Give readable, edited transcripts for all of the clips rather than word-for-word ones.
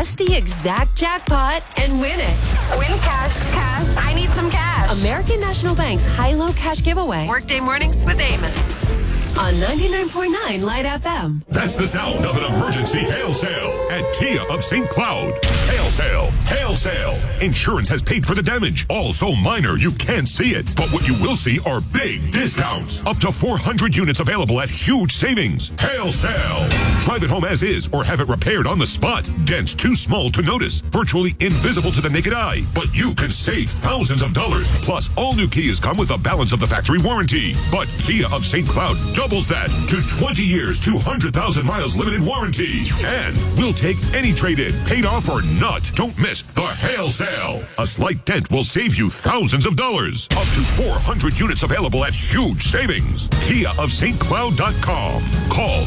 Guess the exact jackpot and win it. Win cash. I need some cash. American National Bank's high-low cash giveaway. Workday mornings with Amos. On 99.9 Light FM. That's the sound of an emergency hail sale at Kia of St. Cloud. Hail sale. Hail sale. Insurance has paid for the damage. All so minor you can't see it. But what you will see are big discounts. Up to 400 units available at huge savings. Hail sale. Drive it home as is or have it repaired on the spot. Dents too small to notice. Virtually invisible to the naked eye. But you can save thousands of dollars. Plus, all new Kias come with a balance of the factory warranty. But Kia of St. Cloud doubles that to 20 years, 200,000 miles limited warranty. And we'll take any trade-in, paid off or not. Don't miss the hail sale. A slight dent will save you thousands of dollars. Up to 400 units available at huge savings. Kia of St. Cloud.com. Call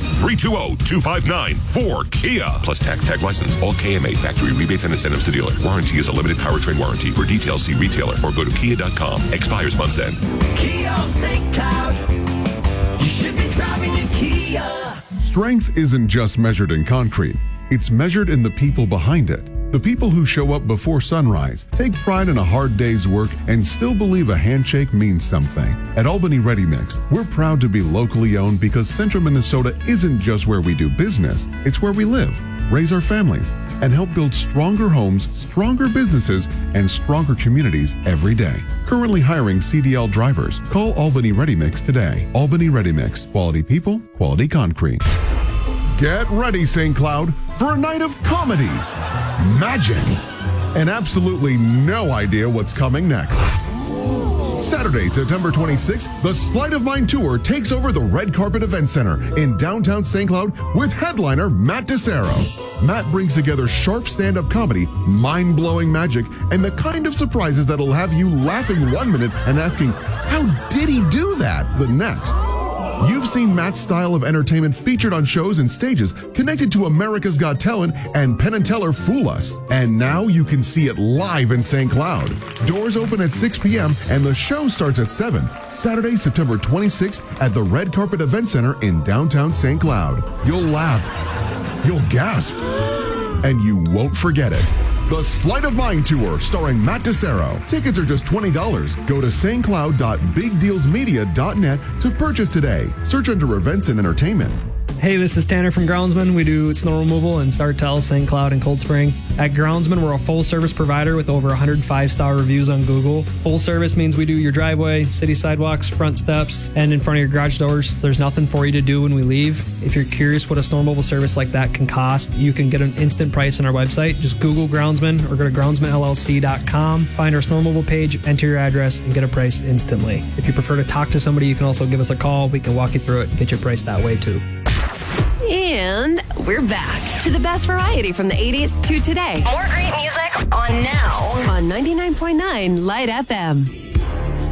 320-259-4KIA. Plus tax tag license. All KMA factory rebates and incentives to dealer. Warranty is a limited powertrain warranty. For details, see retailer or go to Kia.com. Expires month's end. Kia of St. Cloud. You should be driving a Kia. Strength isn't just measured in concrete. It's measured in the people behind it. The people who show up before sunrise, take pride in a hard day's work, and still believe a handshake means something. At Albany Ready Mix, we're proud to be locally owned because Central Minnesota isn't just where we do business, it's where we live, raise our families, and help build stronger homes, stronger businesses, and stronger communities every day. Currently hiring CDL drivers. Call Albany Ready Mix today. Albany Ready Mix. Quality people, quality concrete. Get ready, St. Cloud, for a night of comedy, magic, and absolutely no idea what's coming next. Saturday, September 26th, the Sleight of Mind Tour takes over the Red Carpet Event Center in downtown St. Cloud with headliner Matt DeSero. Matt brings together sharp stand-up comedy, mind-blowing magic, and the kind of surprises that'll have you laughing one minute and asking, how did he do that, the next? You've seen Matt's style of entertainment featured on shows and stages connected to America's Got Talent and Penn and Teller Fool Us. And now you can see it live in St. Cloud. Doors open at 6 p.m. and the show starts at 7. Saturday, September 26th at the Red Carpet Event Center in downtown St. Cloud. You'll laugh, you'll gasp, and you won't forget it. The Sleight of Mind Tour starring Matt DeSero. Tickets are just $20. Go to stcloud.bigdealsmedia.net to purchase today. Search under events and entertainment. Hey, this is Tanner from Groundsman. We do snow removal in Sartell, St. Cloud, and Cold Spring. At Groundsman, we're a full-service provider with over 100 5-star reviews on Google. Full service means we do your driveway, city sidewalks, front steps, and in front of your garage doors. There's nothing for you to do when we leave. If you're curious what a snow removal service like that can cost, you can get an instant price on our website. Just Google Groundsman or go to groundsmanllc.com. Find our snow removal page, enter your address, and get a price instantly. If you prefer to talk to somebody, you can also give us a call. We can walk you through it and get your price that way, too. And we're back to the best variety from the 80s to today. More great music on now. On 99.9 Light FM.